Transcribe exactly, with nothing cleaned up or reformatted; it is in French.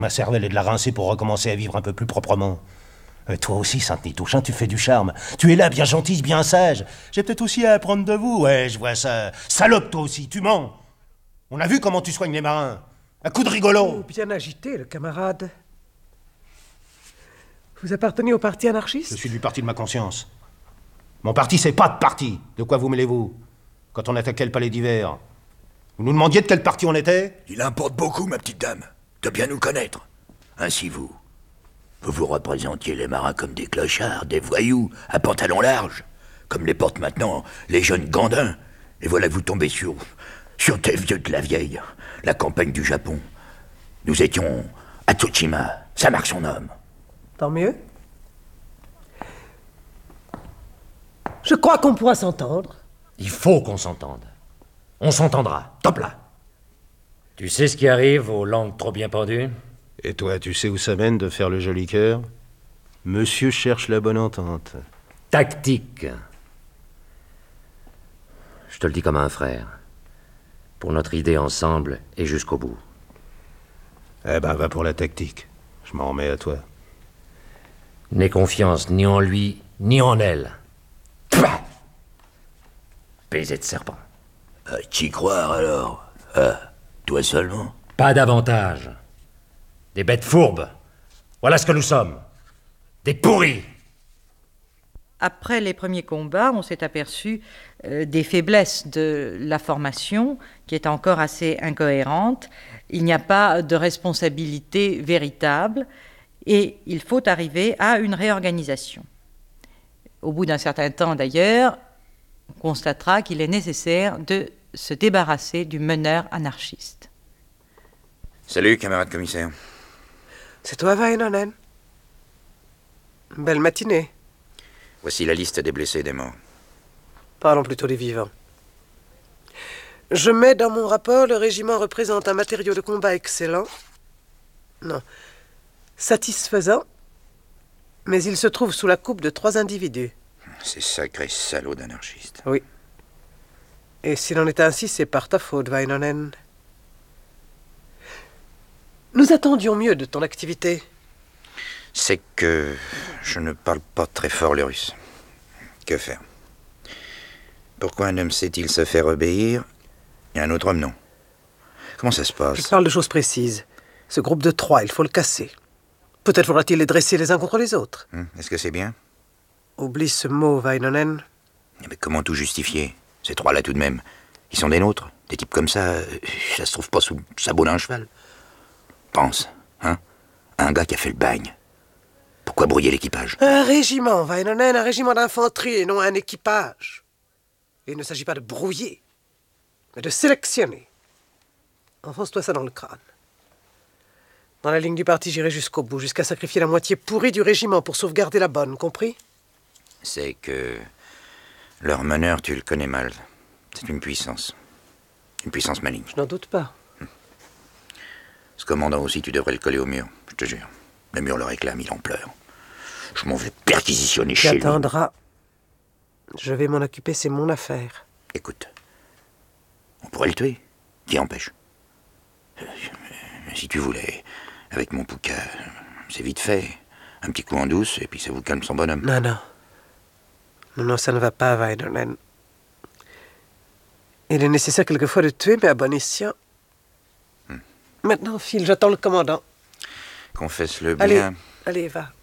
Ma cervelle est de la rincer pour recommencer à vivre un peu plus proprement. Euh, toi aussi, Sainte-Nitouche, tu fais du charme. Tu es là, bien gentille, bien sage. J'ai peut-être aussi à apprendre de vous. Ouais, je vois ça. Salope, toi aussi, tu mens. On a vu comment tu soignes les marins. Un coup de rigolo. Oh, bien agité, le camarade. Vous appartenez au parti anarchiste? Je suis du parti de ma conscience. Mon parti, c'est pas de parti. De quoi vous mêlez-vous? Quand on attaquait le palais d'hiver, vous nous demandiez de quel parti on était? Il importe beaucoup, ma petite dame, de bien nous connaître. Ainsi vous, vous vous représentiez les marins comme des clochards, des voyous, à pantalon large, comme les portent maintenant les jeunes gandins. Et voilà que vous tombez sur, sur des vieux de la vieille, la campagne du Japon. Nous étions à Tsushima, ça marque son homme. Tant mieux. Je crois qu'on pourra s'entendre. Il faut qu'on s'entende. On s'entendra. Top là. Tu sais ce qui arrive aux langues trop bien pendues? Et toi, tu sais où ça mène de faire le joli cœur? Monsieur cherche la bonne entente. Tactique. Je te le dis comme un frère. Pour notre idée ensemble et jusqu'au bout. Eh ben, va pour la tactique. Je m'en remets à toi. N'aie confiance ni en lui, ni en elle. Pah! Baiser de serpent. Euh, T'y croire alors? Euh, toi seulement? Pas davantage. Des bêtes fourbes. Voilà ce que nous sommes. Des pourris. Après les premiers combats, on s'est aperçu euh, des faiblesses de la formation, qui est encore assez incohérente. Il n'y a pas de responsabilité véritable et il faut arriver à une réorganisation. Au bout d'un certain temps, d'ailleurs, on constatera qu'il est nécessaire de se débarrasser du meneur anarchiste. Salut, camarade commissaire. C'est toi, Vainonen? Belle matinée. Voici la liste des blessés et des morts. Parlons plutôt des vivants. Je mets dans mon rapport, le régiment représente un matériau de combat excellent. Non. Satisfaisant. Mais il se trouve sous la coupe de trois individus. Ces sacrés salauds d'anarchistes. Oui. Et s'il en est ainsi, c'est par ta faute, Vainonen. Nous attendions mieux de ton activité. C'est que je ne parle pas très fort le russe. Que faire? Pourquoi un homme sait-il se faire obéir et un autre homme non? Comment ça se passe? Je parle de choses précises. Ce groupe de trois, il faut le casser. Peut-être faudra-t-il les dresser les uns contre les autres. Hum, Est-ce que c'est bien? Oublie ce mot, Vainonen. Mais comment tout justifier? Ces trois-là tout de même, ils sont des nôtres. Des types comme ça, ça se trouve pas sous le sabot d'un cheval. Pense, hein? Un gars qui a fait le bagne. Pourquoi brouiller l'équipage? Un régiment, Vainonen, un régiment d'infanterie et non un équipage. Et il ne s'agit pas de brouiller, mais de sélectionner. Enfonce-toi ça dans le crâne. Dans la ligne du parti, j'irai jusqu'au bout, jusqu'à sacrifier la moitié pourrie du régiment pour sauvegarder la bonne, compris? C'est que leur meneur, tu le connais mal. C'est une puissance. Une puissance maligne. Je n'en doute pas. Ce commandant aussi, tu devrais le coller au mur, je te jure. Le mur le réclame, il en pleure. Je m'en vais perquisitionner Tu chez lui. attendras. Je vais m'en occuper, c'est mon affaire. Écoute, on pourrait le tuer. Qui empêche? Euh, Si tu voulais, avec mon pouca, c'est vite fait. Un petit coup en douce, et puis ça vous calme son bonhomme. Non, non. Non, non, ça ne va pas, Vainonen. Il est nécessaire quelquefois de tuer, mais à bon escient. Hmm. Maintenant, file, j'attends le commandant. Confesse-le Allez, bien. allez, va.